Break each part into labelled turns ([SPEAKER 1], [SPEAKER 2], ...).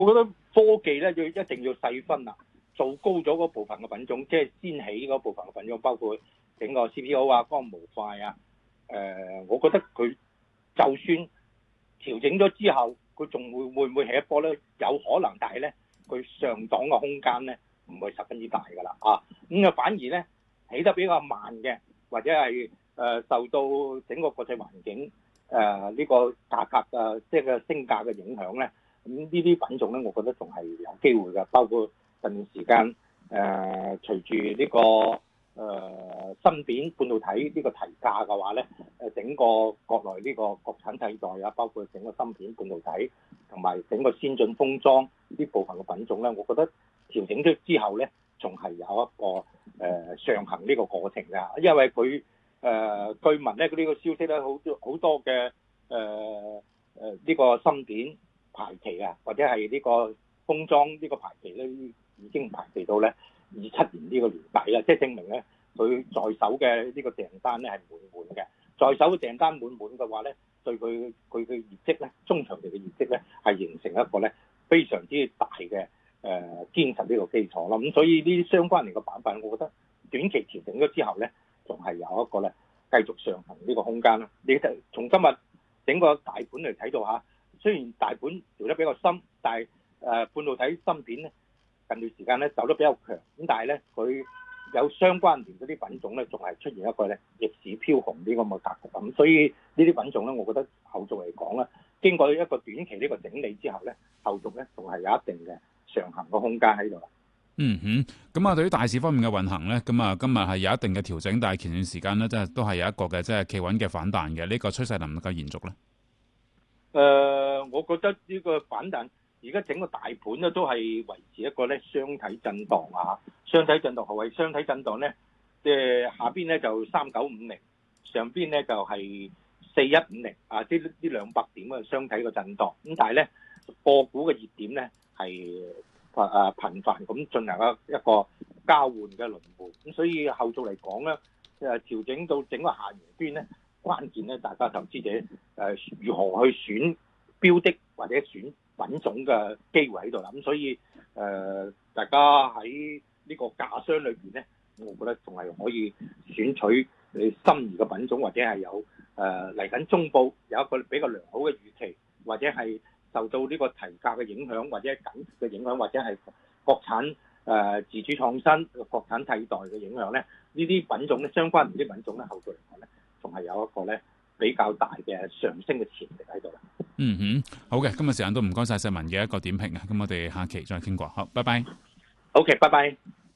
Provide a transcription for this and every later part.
[SPEAKER 1] 覺得科技咧一定要細分啦，做高咗嗰部分嘅品種，即係先起嗰部分嘅品種，包括整個 CPO 啊、光模塊啊。我覺得佢就算調整咗之後，佢仲會唔會起一波咧？有可能，但係咧佢上檔嘅空間咧唔會十分之大㗎啦啊！咁啊反而咧起得比較慢嘅，或者係受到整個國際環境呢個價格即係個升價嘅影響咧，咁呢啲品種咧，我覺得仲係有機會嘅。包括近段時間隨住呢個芯片半導體呢個提價嘅話咧，整個國內呢個國產替代啊，包括整個芯片半導體同埋整個先進封裝呢部分嘅品種咧，我覺得調整咗之後咧，仲係有一個上行呢個過程㗎。因為佢據聞咧，呢個消息咧，好多嘅呢個芯片排期啊，或者係呢個封裝呢個排期咧，已經排期到咧27年呢個年底啦，即係證明咧佢在手嘅呢個訂單咧係滿嘅。在手嘅訂單滿嘅話咧，對佢嘅業績咧，中長期嘅業績咧係形成一個咧非常之大嘅堅實呢個基礎啦。咁所以呢啲相關聯嘅板塊，我覺得短期調整咗之後咧，仲係有一個咧繼續上行呢個空間啦。你從今日整個大盤嚟睇到嚇，雖然大盤調得比較深，但係半導體芯片咧近段時間咧走得比較強，咁但係咧佢有相關聯嗰啲品種咧，仲係出現一個咧逆市飄紅呢個咁嘅格局。咁所以呢啲品種咧，我覺得後續嚟講咧，經過一個短期呢個整理之後咧，後續咧仲係有一定嘅上行嘅空間喺度。
[SPEAKER 2] 咁啊，對於大市方面嘅運行咧，咁啊，今日係有一定嘅調整，但係前段時間咧，即係都係有一個嘅即係企穩嘅反彈嘅，呢個趨勢能唔能夠延續咧？
[SPEAKER 1] 我覺得呢個反彈，而家整個大盤咧都係維持一個咧雙體震盪啊！雙體震盪何謂雙體震盪咧？即係下邊咧就3950，上邊咧就係4150啊！呢200點嘅雙體嘅震盪。咁但係咧個股嘅熱點咧係頻繁咁進行一個交換嘅輪迴。咁所以後續嚟講咧，調整到整個下沿端咧，關鍵咧大家投資者如何去選標的或者選品種嘅機會喺度啦。咁所以大家喺呢個價商裏邊咧，我覺得仲係可以選取你心儀嘅品種，或者係有嚟緊中部有一個比較良好嘅預期，或者係受到呢個提價嘅影響，或者緊嘅影響，或者係國產自主創新、國產替代嘅影響咧，呢啲品種咧，相關呢啲品種咧，後續嚟講咧，仲係有一個咧比較大嘅上升嘅潛力喺度啦。
[SPEAKER 2] 好嘅，今日時間都唔該晒石文嘅一個點評啊，咁我哋下期再傾過，好，拜拜。
[SPEAKER 1] OK， 拜拜。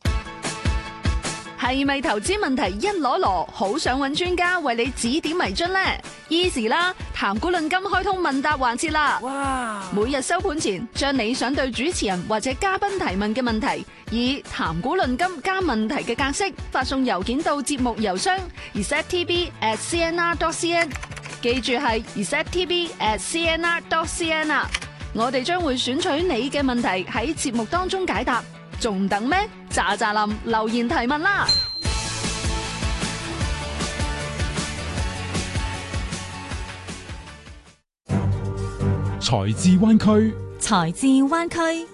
[SPEAKER 3] 係咪投資問題一籮籮，好想揾專家為你指點迷津呢？ Easy 啦，談股論金開通問答環節啦！哇！每日收盤前，將你想對主持人或者嘉賓提問嘅問題，以談股論金加問題嘅格式發送郵件到節目郵箱 receptv@cnr.cn， 記住係 receptv@cnr.cn 啊！我哋將會選取你嘅問題喺節目當中解答。仲等咩？喳喳林留言提問啦！
[SPEAKER 4] 財智灣區，
[SPEAKER 5] 財智灣區。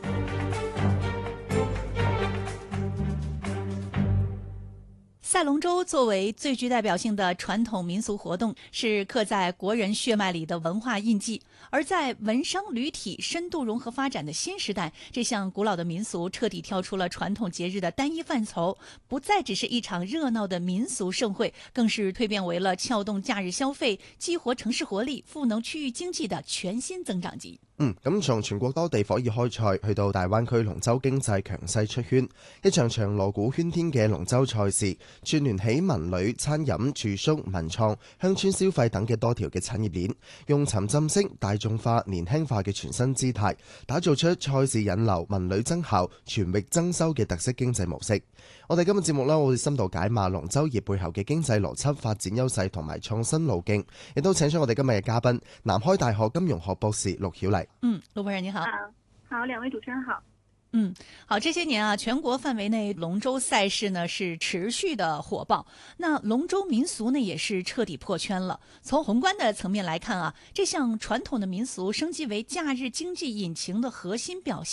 [SPEAKER 5] 賽龍舟作為最具代表性的傳統民俗活動，是刻在國人血脈裏的文化印記。而在文商旅體深度融合發展的新時代，這項古老的民俗徹底跳出了傳統節日的單一範疇，不再只是一場熱鬧的民俗盛會，更是蛻變為了撬動假日消費、激活城市活力、賦能區域經濟的全新增長極。
[SPEAKER 6] 咁從全國多地火熱開賽，去到大灣區龍舟經濟強勢出圈，一場場鑼鼓喧天嘅龍舟賽事，串聯起文旅、餐飲、住宿、文創、鄉村消費等嘅多條嘅產業鏈，用沉浸式、大眾化、年輕化嘅全新姿態，打造出賽事引流、文旅增效、全域增收嘅特色經濟模式。我哋今日節目呢，我會深度解碼龍舟業背後嘅經濟邏輯、發展優勢同埋創新路徑，亦都請出我哋今日嘅嘉賓，南開大學金融學博士陸曉麗。
[SPEAKER 5] 陸博士你好。
[SPEAKER 7] 好，兩位主持人好。
[SPEAKER 5] 好，这些年啊，全国范围内龙舟赛事呢是持续的火爆，那龙舟民俗呢也是彻底破圈了。从宏观的层面来看啊，这项传统的民俗升级为假日经济引擎的核心表现。